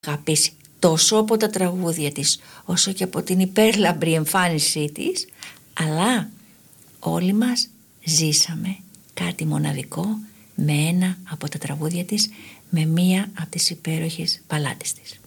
αγαπήσει τόσο από τα τραγούδια της όσο και από την υπέρλαμπρη εμφάνισή της, αλλά όλοι μας ζήσαμε κάτι μοναδικό με ένα από τα τραγούδια της, με μία από τις υπέροχες μπαλάντες της.